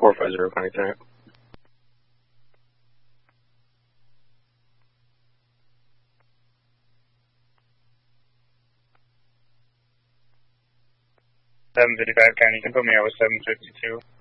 450 connecting it. Can you confirm me? I was 752.